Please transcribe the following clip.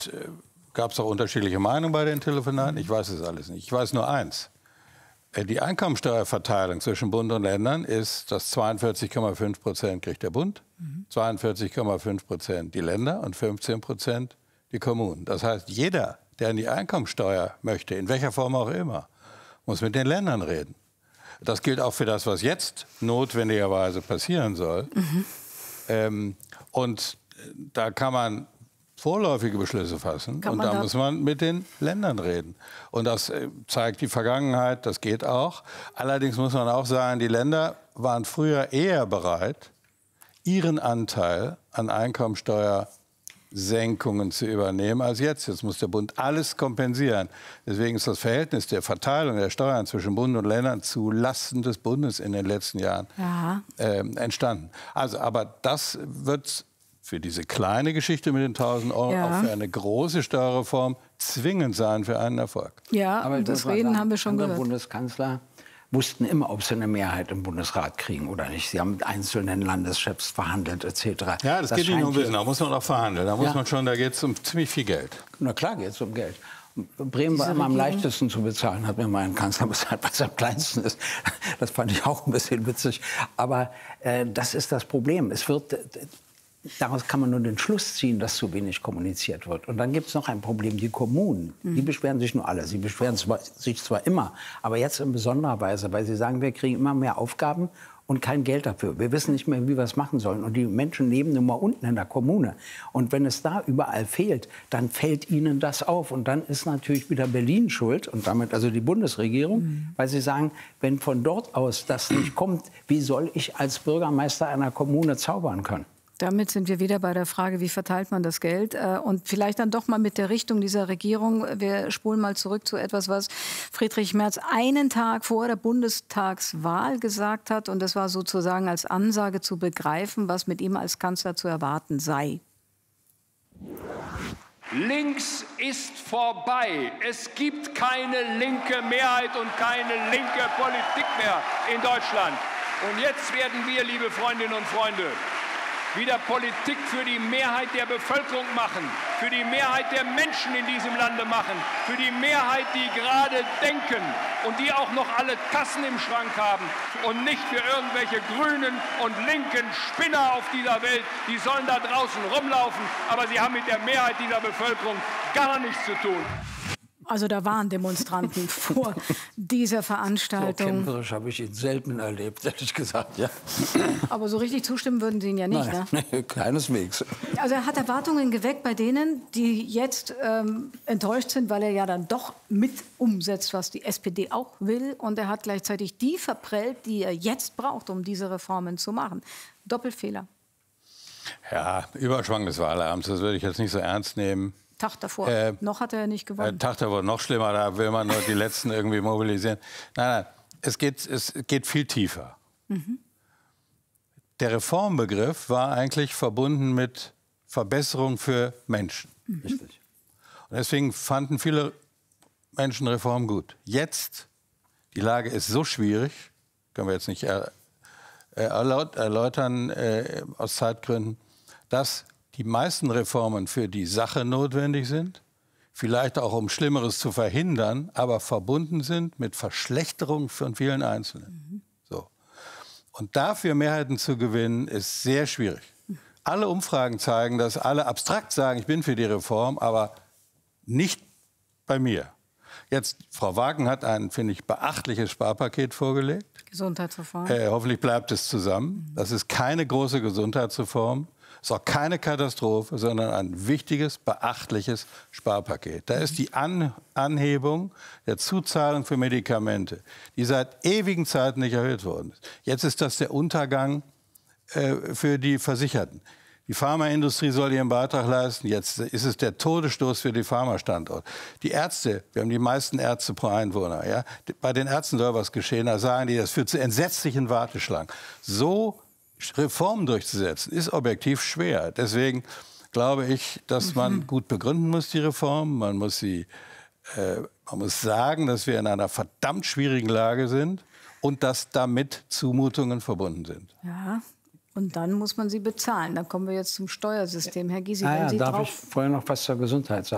gab es auch unterschiedliche Meinungen bei den Telefonaten. Ich weiß es alles nicht. Ich weiß nur eins. Die Einkommensteuerverteilung zwischen Bund und Ländern ist, dass 42,5% kriegt der Bund, 42,5% die Länder und 15% die Kommunen. Das heißt, jeder, der in die Einkommensteuer möchte, in welcher Form auch immer, muss mit den Ländern reden. Das gilt auch für das, was jetzt notwendigerweise passieren soll. Und da kann man vorläufige Beschlüsse fassen und da muss man mit den Ländern reden. Und das zeigt die Vergangenheit, das geht auch. Allerdings muss man auch sagen, die Länder waren früher eher bereit, ihren Anteil an Einkommensteuersenkungen zu übernehmen als jetzt. Jetzt muss der Bund alles kompensieren. Deswegen ist das Verhältnis der Verteilung der Steuern zwischen Bund und Ländern zu Lasten des Bundes in den letzten Jahren entstanden. Also, aber das wird für diese kleine Geschichte mit den 1.000 Euro, auch für eine große Steuerreform zwingend sein für einen Erfolg. Ja, aber das Reden haben wir schon gehört. Bundeskanzler wussten immer, ob sie eine Mehrheit im Bundesrat kriegen oder nicht. Sie haben mit einzelnen Landeschefs verhandelt etc. Ja, das geht nicht nur um Wissen, da muss man auch verhandeln. Da muss man schon, da geht es um ziemlich viel Geld. Na klar geht es um Geld. Bremen war immer am leichtesten zu bezahlen, hat mir mein Kanzler gesagt, was am kleinsten ist. Das fand ich auch ein bisschen witzig. Aber das ist das Problem. Es wird... Daraus kann man nur den Schluss ziehen, dass zu wenig kommuniziert wird. Und dann gibt es noch ein Problem. Die Kommunen, die beschweren sich nur alle. Sie beschweren sich zwar immer, aber jetzt in besonderer Weise, weil sie sagen, wir kriegen immer mehr Aufgaben und kein Geld dafür. Wir wissen nicht mehr, wie wir es machen sollen. Und die Menschen leben nun mal unten in der Kommune. Und wenn es da überall fehlt, dann fällt ihnen das auf. Und dann ist natürlich wieder Berlin schuld und damit also die Bundesregierung, weil sie sagen, wenn von dort aus das nicht kommt, wie soll ich als Bürgermeister einer Kommune zaubern können? Damit sind wir wieder bei der Frage, wie verteilt man das Geld? Und vielleicht dann doch mal mit der Richtung dieser Regierung. Wir spulen mal zurück zu etwas, was Friedrich Merz einen Tag vor der Bundestagswahl gesagt hat. Und das war sozusagen als Ansage zu begreifen, was mit ihm als Kanzler zu erwarten sei. Links ist vorbei. Es gibt keine linke Mehrheit und keine linke Politik mehr in Deutschland. Und jetzt werden wir, liebe Freundinnen und Freunde, wieder Politik für die Mehrheit der Bevölkerung machen, für die Mehrheit der Menschen in diesem Lande machen, für die Mehrheit, die gerade denken und die auch noch alle Tassen im Schrank haben und nicht für irgendwelche grünen und linken Spinner auf dieser Welt. Die sollen da draußen rumlaufen, aber sie haben mit der Mehrheit dieser Bevölkerung gar nichts zu tun. Also da waren Demonstranten vor dieser Veranstaltung. So kämpferisch habe ich ihn selten erlebt, ehrlich gesagt. Ja. Aber so richtig zustimmen würden Sie ihn ja nicht, Nein, ne? Nee, keineswegs. Also er hat Erwartungen geweckt bei denen, die jetzt enttäuscht sind, weil er ja dann doch mit umsetzt, was die SPD auch will. Und er hat gleichzeitig die verprellt, die er jetzt braucht, um diese Reformen zu machen. Doppelfehler. Ja, Überschwang des Wahlabends, das würde ich jetzt nicht so ernst nehmen. Tag davor. Noch hat er nicht gewonnen. Tag davor noch schlimmer, da will man nur die Letzten irgendwie mobilisieren. Nein, es geht viel tiefer. Der Reformbegriff war eigentlich verbunden mit Verbesserung für Menschen. Richtig. Und deswegen fanden viele Menschen Reform gut. Jetzt, die Lage ist so schwierig, können wir jetzt nicht erläutern aus Zeitgründen, dass die meisten Reformen für die Sache notwendig sind, vielleicht auch um Schlimmeres zu verhindern, aber verbunden sind mit Verschlechterung von vielen Einzelnen. So. Und dafür Mehrheiten zu gewinnen, ist sehr schwierig. Alle Umfragen zeigen, dass alle abstrakt sagen, ich bin für die Reform, aber nicht bei mir. Jetzt, Frau Wagen hat ein, finde ich, beachtliches Sparpaket vorgelegt. Gesundheitsreform. Hoffentlich bleibt es zusammen. Das ist keine große Gesundheitsreform. Es ist auch keine Katastrophe, sondern ein wichtiges, beachtliches Sparpaket. Da ist die Anhebung der Zuzahlung für Medikamente, die seit ewigen Zeiten nicht erhöht worden ist. Jetzt ist das der Untergang für die Versicherten. Die Pharmaindustrie soll ihren Beitrag leisten. Jetzt ist es der Todesstoß für die Pharmastandorte. Die Ärzte, wir haben die meisten Ärzte pro Einwohner. Ja? Bei den Ärzten soll was geschehen. Da sagen die, das führt zu entsetzlichen Warteschlangen. So Reformen durchzusetzen, ist objektiv schwer. Deswegen glaube ich, dass man gut begründen muss, die Reform. Man muss sagen, dass wir in einer verdammt schwierigen Lage sind und dass damit Zumutungen verbunden sind. Ja, und dann muss man sie bezahlen. Dann kommen wir jetzt zum Steuersystem. Herr Gysi, wenn Sie darf drauf... ich vorher noch was zur Gesundheit sagen?